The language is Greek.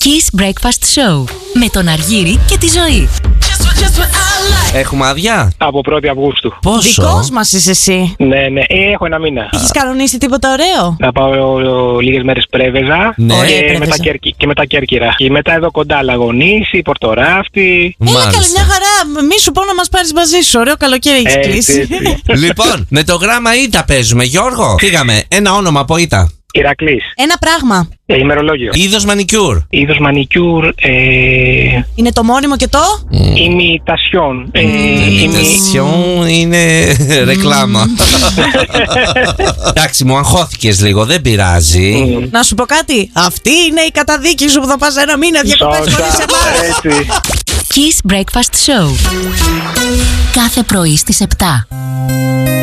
Kiss Breakfast Show με τον Αργύρη και τη Ζωή. Έχουμε άδεια. Από 1η Αυγούστου. Πόσο? Δικός μας είσαι εσύ. Ναι, έχω ένα μήνα. Έχεις κανονίσει τίποτα ωραίο? Θα πάω λίγες μέρες Πρέβεζα. Ναι. Και μετά Κέρκυρα. Και μετά εδώ κοντά Λαγονήσι, Πορτοράφτη. Έλα καλή, Μάλιστα. μια χαρά. Μη σου πω να μας πάρεις μαζί σου. Ωραίο καλοκαίρι έχεις κλείσει. Λοιπόν, με το γράμμα Ήτα παίζουμε, Γιώργο. Φύγαμε. Ένα όνομα από Ήτα. Ηρακλής. Ένα πράγμα. Ημερολόγιο. Είδος μανικιούρ. Είδος μανικιούρ. Είναι το μόνιμο και το. Ημιτασιόν. Ημιτασιόν είναι ρεκλάμα. Εντάξει, μου αγχώθηκες λίγο, δεν πειράζει. Να σου πω κάτι. Αυτή είναι η καταδίκη σου που θα πας ένα μήνα διακοπές χωρίς εμάς. Έτσι. Kiss Breakfast Show. Κάθε πρωί στις 7.